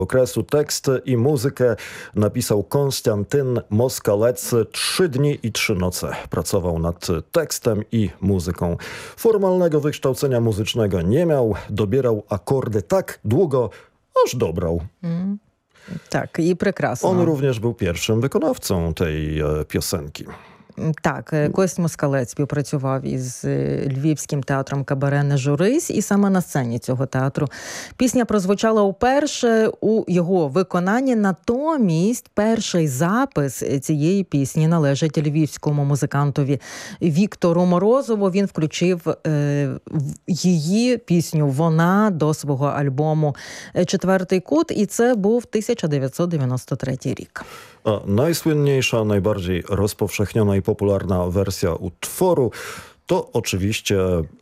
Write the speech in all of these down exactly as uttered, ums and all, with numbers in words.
okresu. Tekst i muzykę napisał Konstantyn Moskalec. Trzy dni i trzy noce pracował nad tekstem i muzyką. Formalnego wykształcenia muzycznego nie miał. Dobierał akordy tak długo, aż dobrał. Mm. Tak, i прекрасно. On również był pierwszym wykonawcą tej e, piosenki. Так, Кость Москалець співпрацював із Львівським театром «Кабаре Не журись», і саме на сцені цього театру пісня прозвучала уперше у його виконанні. Натомість перший запис цієї пісні належить львівському музикантові Віктору Морозову. Він включив е, її пісню «Вона» до свого альбому «Четвертий кут», і це був тисяча дев'ятсот дев'яносто третій рік. A najsłynniejsza, najbardziej rozpowszechniona i popularna wersja utworu to oczywiście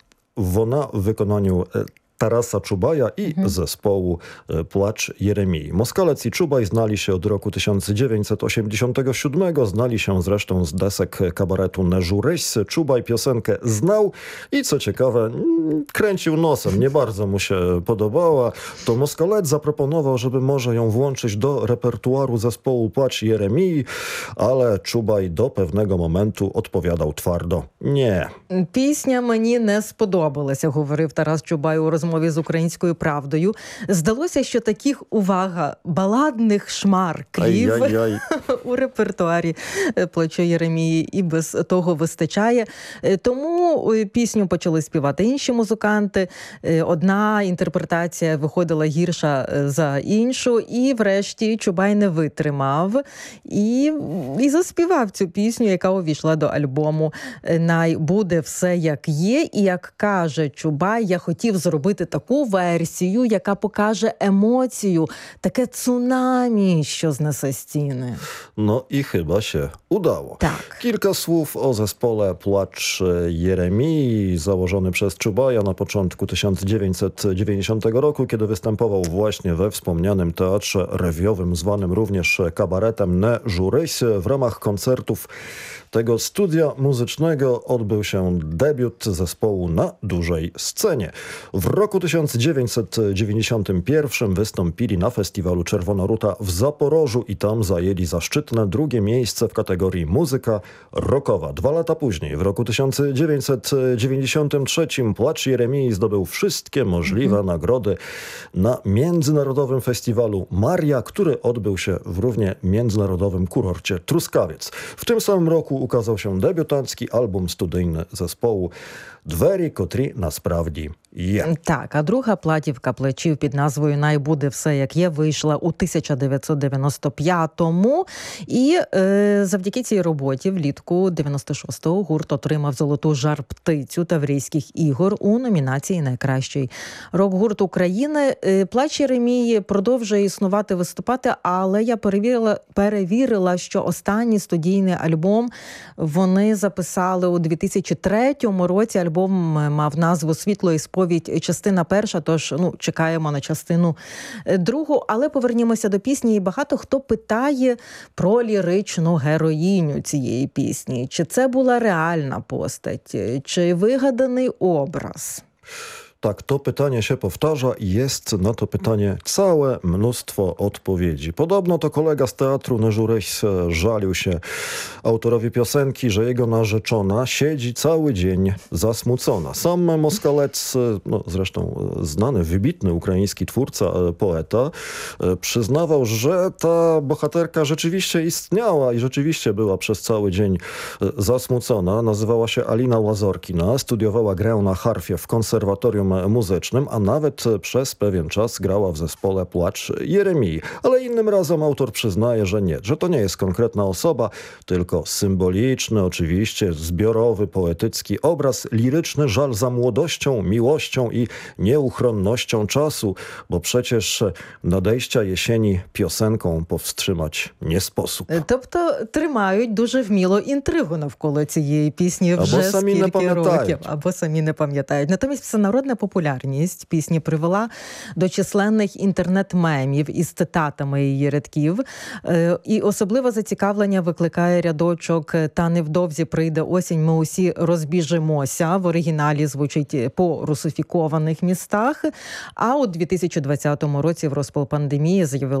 Wona w wykonaniu Tarasa Czubaja i mhm. zespołu Płacz Jeremii. Moskalec i Czubaj znali się od roku tysiąc dziewięćset osiemdziesiątego siódmego. Znali się zresztą z desek kabaretu Ne żuryś. Czubaj piosenkę znał i co ciekawe, kręcił nosem. Nie bardzo mu się podobała. To Moskalec zaproponował, żeby może ją włączyć do repertuaru zespołu Płacz Jeremii, ale Czubaj do pewnego momentu odpowiadał twardo: nie. Пісня мені не сподобалася, говорив Тарас Чубай у розмові з «Українською правдою». Здалося, що таких, увага, баладних шмарклів Ай-яй-яй. у репертуарі Плача Єремії і без того вистачає. Тому пісню почали співати інші музиканти. Одна інтерпретація виходила гірша за іншу, і врешті Чубай не витримав і, і заспівав цю пісню, яка увійшла до альбому «Най буде все як є». І як каже Чубай, я хотів зробити таку версію, яка покаже емоцію, таке цунамі, що знесе стіни. No i chyba się udało. Tak. Kilka słów o zespole Płacz Jeremii, założony przez Czubaja na początku tysiąc dziewięćset dziewięćdziesiątego roku, kiedy występował właśnie we wspomnianym teatrze rewiowym, zwanym również kabaretem Ne żuryś. W ramach koncertów tego studia muzycznego odbył się debiut zespołu na dużej scenie. W roku tysiąc dziewięćset dziewięćdziesiątym pierwszym wystąpili na festiwalu Czerwona Ruta w Zaporożu i tam zajęli zaszczytne drugie miejsce w kategorii muzyka rockowa. Dwa lata później, w roku tysiąc dziewięćset dziewięćdziesiątym trzecim, Płacz Jeremii zdobył wszystkie możliwe mm-hmm. nagrody na międzynarodowym festiwalu Maria, który odbył się w równie międzynarodowym kurorcie Truskawiec. W tym samym roku ukazał się debiutancki album studyjny zespołu «Двері, котрі насправді є». Так, а друга платівка Плачів під назвою «Най буде все як є» вийшла у тисяча дев'ятсот дев'яносто п'ятому. І е, завдяки цій роботі влітку дев'яносто шостого гурт отримав золоту жар-птицю Таврійських ігор у номінації «Найкращий рок-гурт України». Е, Плач Єремії продовжує існувати, виступати, але я перевірила, перевірила, що останній студійний альбом вони записали у дві тисячі третьому році. Альбом мав назву «Світло і сповідь. Частина перша», тож ну, чекаємо на частину другу. Але повернімося до пісні. І багато хто питає про ліричну героїню цієї пісні. Чи це була реальна постать? Чи вигаданий образ? Tak, to pytanie się powtarza i jest na to pytanie całe mnóstwo odpowiedzi. Podobno to kolega z teatru Ne żuryś żalił się autorowi piosenki, że jego narzeczona siedzi cały dzień zasmucona. Sam Moskalec, no zresztą znany, wybitny ukraiński twórca, poeta, przyznawał, że ta bohaterka rzeczywiście istniała i rzeczywiście była przez cały dzień zasmucona. Nazywała się Alina Łazorkina, studiowała grę na harfie w konserwatorium muzycznym, a nawet przez pewien czas grała w zespole Płacz Jeremii. Ale innym razem autor przyznaje, że nie, że to nie jest konkretna osoba, tylko symboliczny, oczywiście zbiorowy, poetycki obraz, liryczny żal za młodością, miłością i nieuchronnością czasu, bo przecież nadejścia jesieni piosenką powstrzymać nie sposób. Тобто тримають дуже вміло інтригу навколо цієї пісні вже або самі скільки не років, або самі не пам'ятають. Натомість всенародне популярність пісні привела до численних інтернет-мемів із цитатами її рядків. І особливе зацікавлення викликає рядочок «Та невдовзі прийде осінь, ми усі розбіжимося». В оригіналі звучить «по русифікованих містах». А у дві тисячі двадцятому році в розпал пандемії з'явилася